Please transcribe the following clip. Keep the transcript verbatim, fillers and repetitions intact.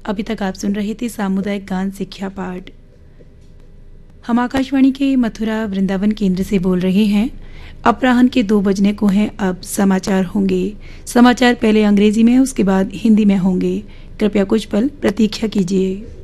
अभी तक आप सुन रहे थे सामुदायिक गान शिक्षा पाठ। हम आकाशवाणी के मथुरा वृंदावन केंद्र से बोल रहे हैं। अपराह्न के दो बजने को हैं, अब समाचार होंगे। समाचार पहले अंग्रेजी में, उसके बाद हिंदी में होंगे। कृपया कुछ पल प्रतीक्षा कीजिए।